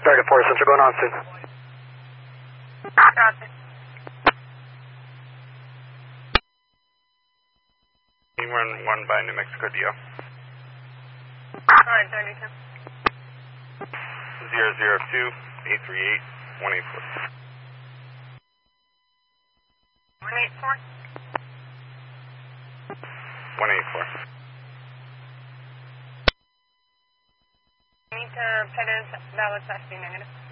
Target 4 Central going on soon. Roger. Run 1 by New Mexico DO. Alright, 32. 002 838 184. 184. 184. Need to Pettis, that was actually negative.